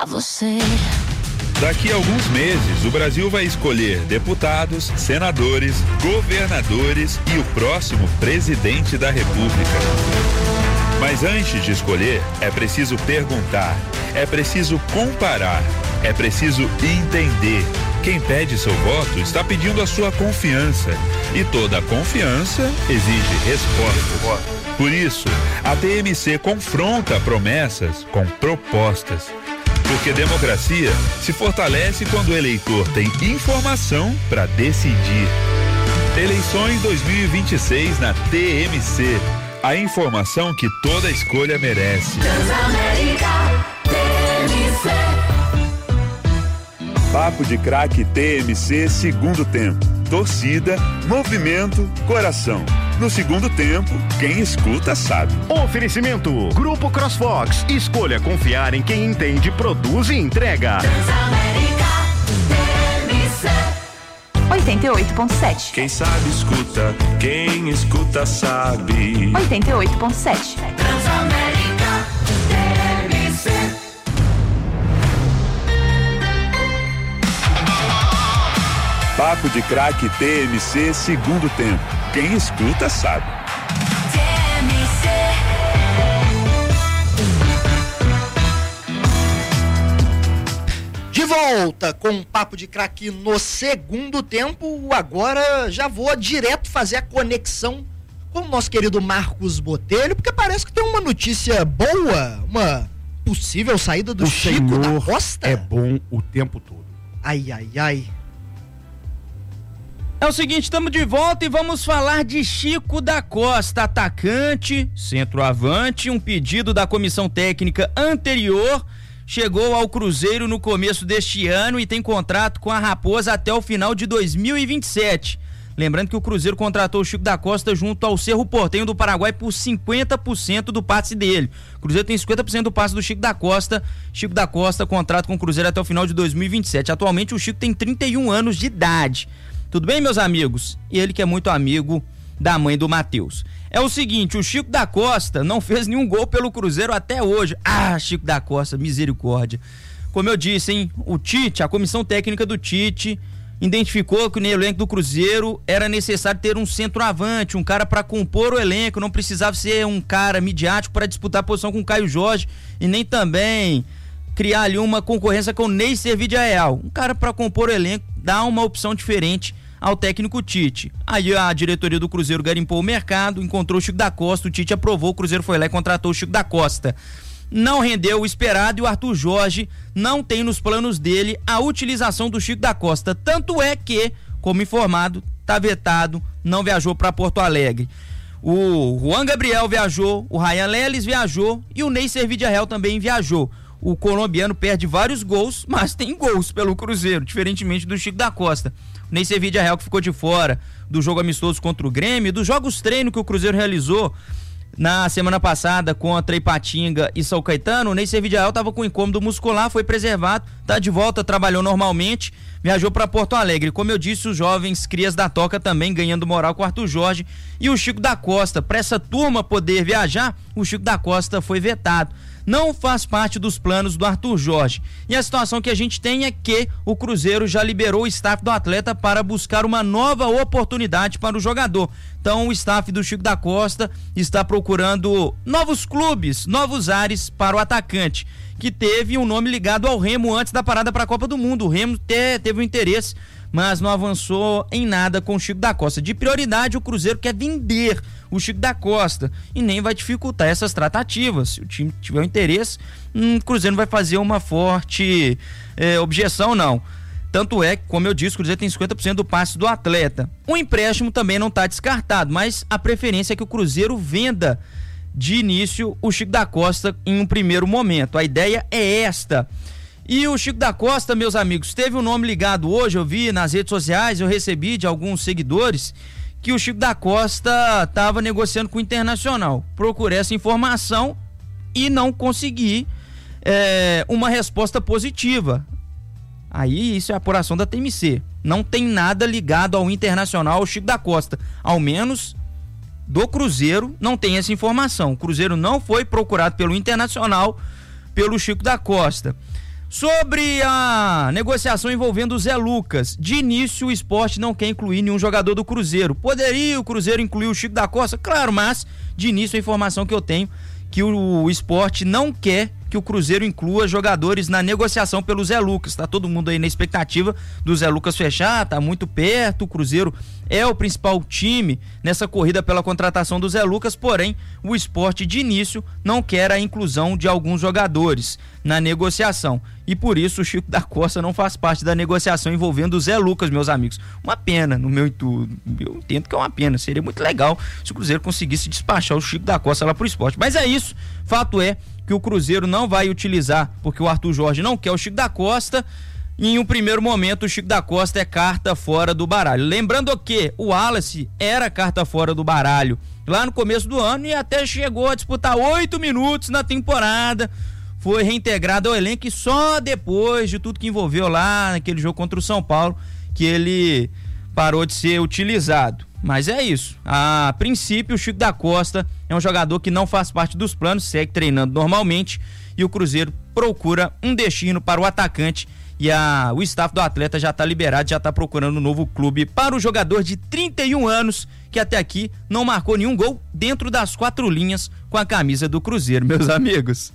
pra você. Daqui a alguns meses, o Brasil vai escolher deputados, senadores, governadores e o próximo presidente da República. Mas antes de escolher, é preciso perguntar, é preciso comparar, é preciso entender. Quem pede seu voto está pedindo a sua confiança. E toda confiança exige respostas. Por isso, a TMC confronta promessas com propostas. Porque democracia se fortalece quando o eleitor tem informação para decidir. Eleições 2026 na TMC. A informação que toda escolha merece. Transamérica TMC. Papo de Craque TMC segundo tempo. Torcida, movimento, coração. No segundo tempo, quem escuta sabe. Oferecimento Grupo CrossFox. Escolha confiar em quem entende, produz e entrega. Transamérica TMC 88.7. Quem sabe escuta, quem escuta sabe. 88.7. Transamérica TMC. Papo de Craque TMC segundo tempo. Quem escuta sabe. TMC. De volta com um Papo de Craque no segundo tempo. Agora já vou direto fazer a conexão com o nosso querido Marcos Botelho, porque parece que tem uma notícia boa, uma possível saída do Chico da Costa. É bom o tempo todo. Ai, ai, ai. É o seguinte, estamos de volta e vamos falar de Chico da Costa, atacante, centroavante. Um pedido da comissão técnica anterior chegou ao Cruzeiro no começo deste ano e tem contrato com a Raposa até o final de 2027. Lembrando que o Cruzeiro contratou o Chico da Costa junto ao Cerro Porteño do Paraguai por 50% do passe dele. O Cruzeiro tem 50% do passe do Chico da Costa. Chico da Costa, contrato com o Cruzeiro até o final de 2027. Atualmente o Chico tem 31 anos de idade. Tudo bem, meus amigos? E ele que é muito amigo da mãe do Matheus. É o seguinte, o Chico da Costa não fez nenhum gol pelo Cruzeiro até hoje. Ah, Chico da Costa, misericórdia. Como eu disse, hein, o Tite, a comissão técnica do Tite, identificou que no elenco do Cruzeiro era necessário ter um centroavante, um cara para compor o elenco, não precisava ser um cara midiático para disputar a posição com o Caio Jorge e nem também criar ali uma concorrência com o Neisser Vidiael. Um cara para compor o elenco, dar uma opção diferente ao técnico Tite. Aí a diretoria do Cruzeiro garimpou o mercado, encontrou o Chico da Costa, o Tite aprovou, o Cruzeiro foi lá e contratou o Chico da Costa. Não rendeu o esperado e o Arthur Jorge não tem nos planos dele a utilização do Chico da Costa. Tanto é que, como informado, tá vetado, não viajou para Porto Alegre. O Juan Gabriel viajou, o Ryan Leles viajou e o Neisser Vidiael também viajou. O colombiano perde vários gols, mas tem gols pelo Cruzeiro, diferentemente do Chico da Costa. O Neisser Vidiael que ficou de fora do jogo amistoso contra o Grêmio, dos jogos treino que o Cruzeiro realizou na semana passada contra Ipatinga e São Caetano. O Neisser Vidiael estava com incômodo muscular, foi preservado, está de volta, trabalhou normalmente, viajou para Porto Alegre. Como eu disse, os jovens crias da Toca também ganhando moral com o Arthur Jorge e o Chico da Costa. Para essa turma poder viajar, o Chico da Costa foi vetado. Não faz parte dos planos do Arthur Jorge. E a situação que a gente tem é que o Cruzeiro já liberou o staff do atleta para buscar uma nova oportunidade para o jogador. Então o staff do Chico da Costa está procurando novos clubes, novos ares para o atacante, que teve um nome ligado ao Remo antes da parada para a Copa do Mundo. O Remo teve um interesse, mas não avançou em nada com o Chico da Costa. De prioridade, o Cruzeiro quer vender o Chico da Costa e nem vai dificultar essas tratativas. Se o time tiver um interesse, o Cruzeiro não vai fazer uma forte objeção, não. Tanto é que, como eu disse, o Cruzeiro tem 50% do passe do atleta. O empréstimo também não está descartado, mas a preferência é que o Cruzeiro venda de início o Chico da Costa em um primeiro momento. A ideia é esta. E o Chico da Costa, meus amigos, teve um nome ligado hoje, eu vi nas redes sociais, eu recebi de alguns seguidores que o Chico da Costa estava negociando com o Internacional. Procurei essa informação e não consegui uma resposta positiva. Aí isso é a apuração da TMC. Não tem nada ligado ao Internacional, ao Chico da Costa. Ao menos do Cruzeiro não tem essa informação. O Cruzeiro não foi procurado pelo Internacional, pelo Chico da Costa. Sobre a negociação envolvendo o Zé Lucas, de início o Sport não quer incluir nenhum jogador do Cruzeiro. Poderia o Cruzeiro incluir o Chico da Costa? Claro, mas de início a informação que eu tenho que o Sport não quer que o Cruzeiro inclua jogadores na negociação pelo Zé Lucas. Tá todo mundo aí na expectativa do Zé Lucas fechar, tá muito perto, o Cruzeiro é o principal time nessa corrida pela contratação do Zé Lucas, porém o Sport de início não quer a inclusão de alguns jogadores na negociação. E por isso o Chico da Costa não faz parte da negociação envolvendo o Zé Lucas, meus amigos. Uma pena, eu entendo que é uma pena, seria muito legal se o Cruzeiro conseguisse despachar o Chico da Costa lá pro Sport. Mas é isso, fato é que o Cruzeiro não vai utilizar, porque o Arthur Jorge não quer o Chico da Costa. Em um primeiro momento, o Chico da Costa é carta fora do baralho. Lembrando que o Wallace era carta fora do baralho lá no começo do ano e até chegou a disputar 8 minutos na temporada. Foi reintegrado ao elenco e só depois de tudo que envolveu lá naquele jogo contra o São Paulo que ele parou de ser utilizado. Mas é isso. A princípio, o Chico da Costa é um jogador que não faz parte dos planos, segue treinando normalmente e o Cruzeiro procura um destino para o atacante e o staff do atleta já está liberado, já está procurando um novo clube para o jogador de 31 anos que até aqui não marcou nenhum gol dentro das 4 linhas com a camisa do Cruzeiro, meus amigos.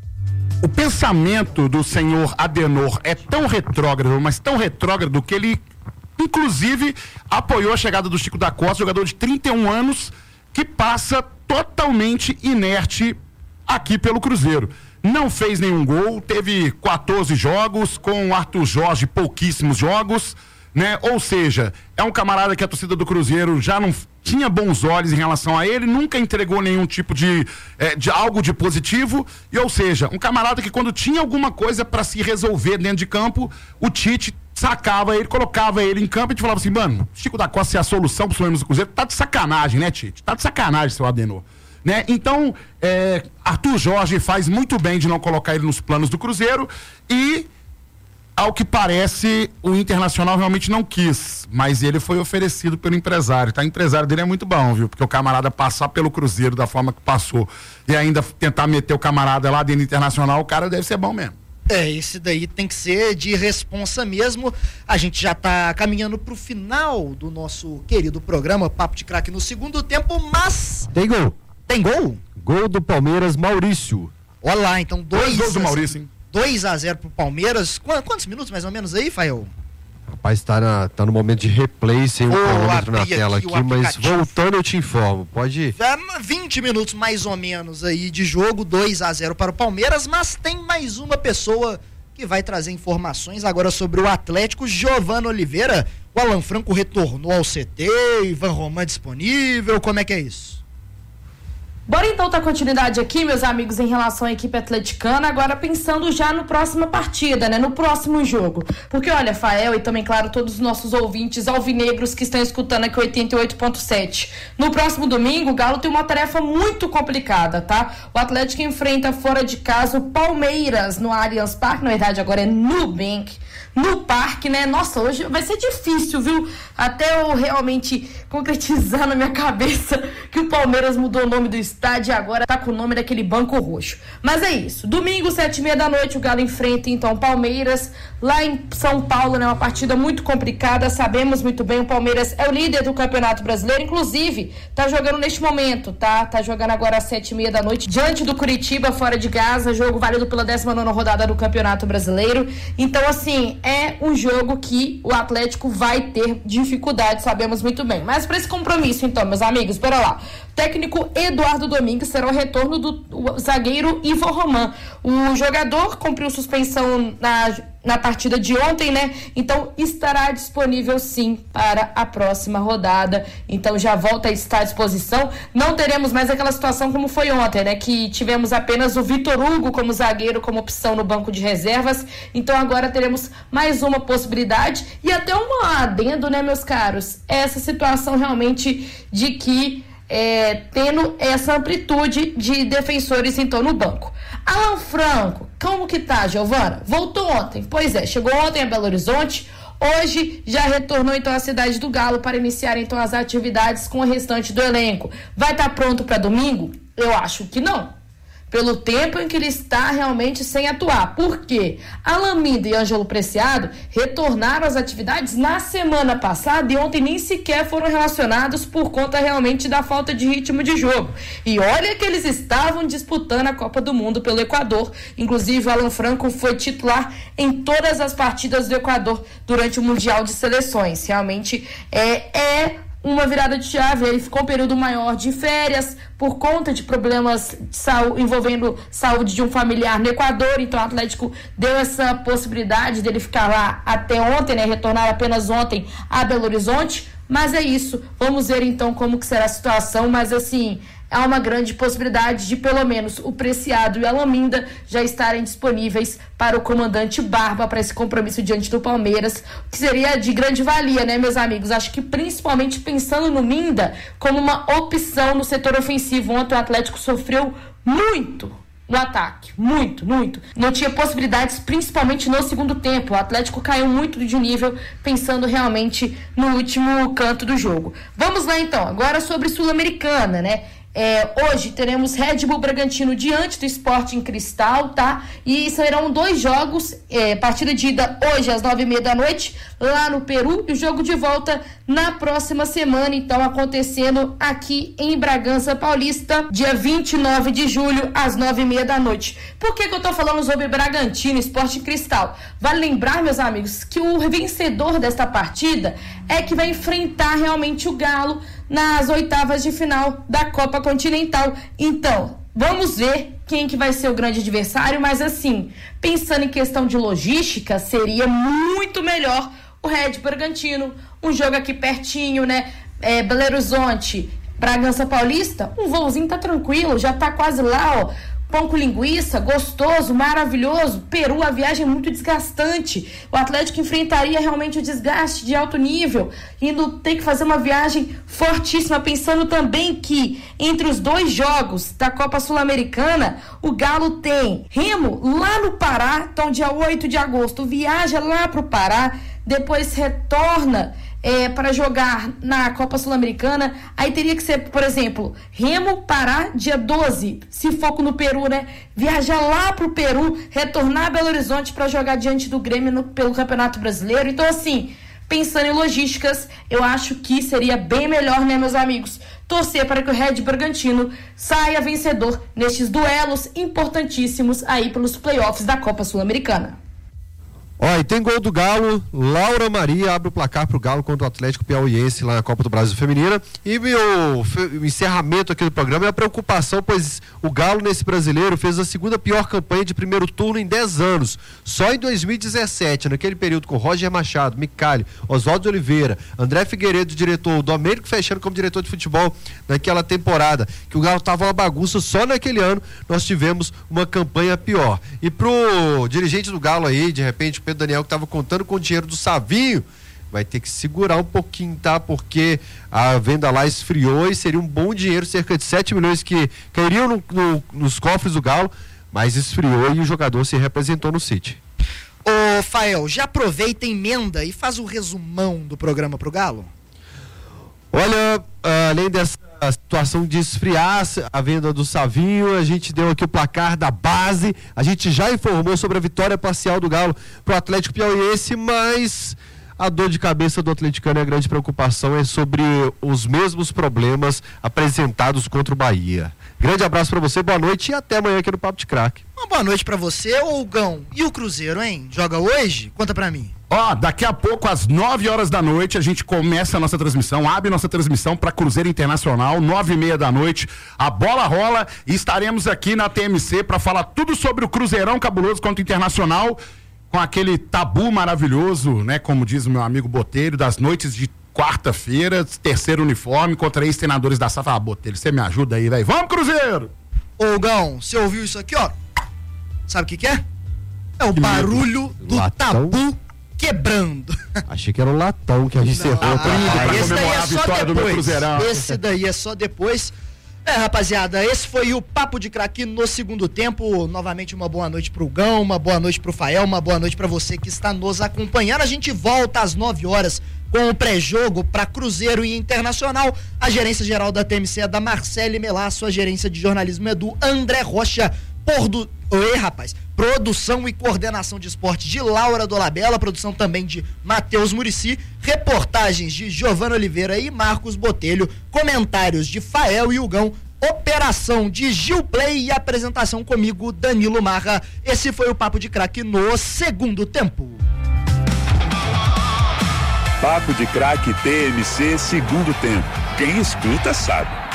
O pensamento do senhor Adenor é tão retrógrado, mas tão retrógrado que ele inclusive apoiou a chegada do Chico da Costa, jogador de 31 anos, que passa totalmente inerte aqui pelo Cruzeiro. Não fez nenhum gol, teve 14 jogos, com o Arthur Jorge pouquíssimos jogos, né? Ou seja, é um camarada que a torcida do Cruzeiro já não tinha bons olhos em relação a ele, nunca entregou nenhum tipo de algo de positivo, e ou seja, um camarada que quando tinha alguma coisa para se resolver dentro de campo, o Tite sacava ele, colocava ele em campo e te falava assim, mano, Chico da Costa é a solução para os problemas do Cruzeiro, tá de sacanagem, né, Tite? Tá de sacanagem, seu Adenor. Né? Então, Arthur Jorge faz muito bem de não colocar ele nos planos do Cruzeiro e, ao que parece, o Internacional realmente não quis, mas ele foi oferecido pelo empresário, tá? O empresário dele é muito bom, viu? Porque o camarada passar pelo Cruzeiro da forma que passou e ainda tentar meter o camarada lá dentro do Internacional, o cara deve ser bom mesmo. Esse daí tem que ser de responsa mesmo. A gente já tá caminhando pro final do nosso querido programa Papo de Craque no segundo tempo, mas... Tem gol. Tem gol? Gol do Palmeiras, Maurício. Olha lá, então 2 gols do Maurício, hein? 2-0 pro Palmeiras. Quantos minutos mais ou menos aí, Fael? Rapaz, tá no momento de replay sem o cronômetro na tela aqui, mas voltando eu te informo, pode ir. 20 minutos mais ou menos aí de jogo, 2-0 para o Palmeiras, mas tem mais uma pessoa que vai trazer informações agora sobre o Atlético, Giovano Oliveira. O Alan Franco retornou ao CT, Ivan Roman disponível, como é que é isso? Bora então dar continuidade aqui, meus amigos, em relação à equipe atleticana, agora pensando já no próxima partida, né, no próximo jogo. Porque olha, Fael e também, claro, todos os nossos ouvintes alvinegros que estão escutando aqui 88.7. No próximo domingo, o Galo tem uma tarefa muito complicada, tá? O Atlético enfrenta fora de casa o Palmeiras no Allianz Parque, na verdade agora é Nubank, no parque, né? Nossa, hoje vai ser difícil, viu? Até eu realmente concretizar na minha cabeça que o Palmeiras mudou o nome do estádio e agora tá com o nome daquele banco roxo. Mas é isso. Domingo, 7h30 da noite, o Galo enfrenta então o Palmeiras lá em São Paulo, né? Uma partida muito complicada. Sabemos muito bem, o Palmeiras é o líder do Campeonato Brasileiro, inclusive tá jogando neste momento, tá? Tá jogando agora às 7h30 da noite diante do Curitiba, fora de casa, jogo válido pela 19ª rodada do Campeonato Brasileiro. Então, assim, é um jogo que o Atlético vai ter dificuldade, sabemos muito bem. Mas para esse compromisso, então, meus amigos, bora lá. O técnico Eduardo Domingues será o retorno do zagueiro Ivan Roman. O jogador cumpriu suspensão na partida de ontem, né? Então estará disponível sim para a próxima rodada. Então já volta a estar à disposição. Não teremos mais aquela situação como foi ontem, né? Que tivemos apenas o Vitor Hugo como zagueiro, como opção no banco de reservas. Então agora teremos mais uma possibilidade e até um adendo, né, meus caros? Essa situação realmente de que tendo essa amplitude de defensores então no banco. Alan Franco, como que tá, Giovana? Voltou ontem, pois é, chegou ontem a Belo Horizonte, hoje já retornou então à cidade do Galo para iniciar então as atividades com o restante do elenco. Vai estar pronto para domingo? Eu acho que não. pelo tempo em que ele está realmente sem atuar. Por quê? Alan Minda e Ângelo Preciado retornaram às atividades na semana passada e ontem nem sequer foram relacionados por conta realmente da falta de ritmo de jogo. E olha que eles estavam disputando a Copa do Mundo pelo Equador. Inclusive, o Alan Franco foi titular em todas as partidas do Equador durante o Mundial de Seleções. Realmente é uma virada de chave. Ele ficou um período maior de férias por conta de problemas envolvendo saúde de um familiar no Equador. Então o Atlético deu essa possibilidade dele ficar lá até ontem, né? Retornar apenas ontem a Belo Horizonte. Mas é isso, vamos ver então como que será a situação, mas assim, há uma grande possibilidade de pelo menos o Preciado e a Alan Minda já estarem disponíveis para o comandante Barba para esse compromisso diante do Palmeiras, que seria de grande valia, né, meus amigos? Acho que principalmente pensando no Minda como uma opção no setor ofensivo. Ontem o Atlético sofreu muito no ataque, muito. Não tinha possibilidades, principalmente no segundo tempo. O Atlético caiu muito de nível, pensando realmente no último canto do jogo. Vamos lá então, agora sobre Sul-Americana, né? Hoje teremos Red Bull Bragantino diante do Sporting Cristal, tá? E serão 2 jogos, partida de ida hoje às 9h30 da noite, lá no Peru, e o jogo de volta na próxima semana, então acontecendo aqui em Bragança Paulista, dia 29 de julho, às 9h30 da noite. Por que eu tô falando sobre Bragantino e Sporting Cristal? Vale lembrar, meus amigos, que o vencedor desta partida é que vai enfrentar realmente o Galo nas oitavas de final da Copa Continental. Então, vamos ver quem que vai ser o grande adversário, mas assim, pensando em questão de logística, seria muito melhor o Red Bragantino, um jogo aqui pertinho, né? Belo Horizonte, Bragança Paulista, um voozinho tá tranquilo, já tá quase lá, ó. Pão com linguiça, gostoso, maravilhoso. Peru, a viagem é muito desgastante. O Atlético enfrentaria realmente o desgaste de alto nível, indo ter que fazer uma viagem fortíssima, pensando também que entre os 2 jogos da Copa Sul-Americana, o Galo tem Remo lá no Pará, então dia 8 de agosto viaja lá pro Pará, depois retorna para jogar na Copa Sul-Americana. Aí teria que ser, por exemplo, Remo, Pará, dia 12, se foco no Peru, né? Viajar lá pro Peru, retornar a Belo Horizonte para jogar diante do Grêmio pelo Campeonato Brasileiro. Então, assim, pensando em logísticas, eu acho que seria bem melhor, né, meus amigos? Torcer para que o Red Bragantino saia vencedor nestes duelos importantíssimos aí pelos playoffs da Copa Sul-Americana. E tem gol do Galo, Laura Maria abre o placar pro Galo contra o Atlético Piauiense lá na Copa do Brasil Feminina. E o encerramento aqui do programa é a preocupação, pois o Galo nesse brasileiro fez a 2ª pior campanha de primeiro turno em 10 anos. Só em 2017, naquele período com Roger Machado, Micali, Oswaldo Oliveira, André Figueiredo, diretor, o Domênico fechando como diretor de futebol naquela temporada, que o Galo tava uma bagunça. Só naquele ano nós tivemos uma campanha pior. E pro dirigente do Galo aí, de repente, Pedro Daniel, que estava contando com o dinheiro do Savinho, vai ter que segurar um pouquinho, tá? Porque a venda lá esfriou e seria um bom dinheiro, cerca de 7 milhões que cairiam nos cofres do Galo, mas esfriou e o jogador se representou no City. Ô, Fael, já aproveita, emenda e faz um resumão do programa pro Galo? Olha, além dessa situação de esfriar a venda do Savinho, a gente deu aqui o placar da base, a gente já informou sobre a vitória parcial do Galo pro Atlético Piauiense, mas a dor de cabeça do atleticano e a grande preocupação é sobre os mesmos problemas apresentados contra o Bahia. Grande abraço pra você, boa noite e até amanhã aqui no Papo de Craque. Uma boa noite pra você, Gão. E o Cruzeiro, hein? Joga hoje? Conta pra mim. Daqui a pouco, às 9h da noite, a gente começa a nossa transmissão, abre nossa transmissão para Cruzeiro Internacional, 9h30 da noite. A bola rola e estaremos aqui na TMC para falar tudo sobre o Cruzeirão cabuloso contra o Internacional, com aquele tabu maravilhoso, né? Como diz o meu amigo Botelho, das noites de quarta-feira, 3º uniforme contra ex-treinadores da SAF. Botelho, você me ajuda aí, velho. Vamos, Cruzeiro! Gão, você ouviu isso aqui, ó? Sabe o que é? É o barulho do tabu quebrando. Achei que era um latão que a gente encerrou. Esse daí é só depois. Esse daí é só depois. Rapaziada, esse foi o Papo de Craque no segundo tempo. Novamente uma boa noite pro Gão, uma boa noite pro Fael, uma boa noite pra você que está nos acompanhando. A gente volta às 9h com o pré-jogo para Cruzeiro e Internacional. A gerência geral da TMC é da Marcele Melasso, a gerência de jornalismo é do André Rocha, produção e coordenação de esporte de Laura Dolabella, produção também de Matheus Murici, reportagens de Giovana Oliveira e Marcos Botelho, comentários de Fael e Hugão, operação de Gil Play e apresentação comigo, Danilo Marra. Esse foi o Papo de Craque no segundo tempo. Papo de Craque TMC segundo tempo. Quem escuta sabe.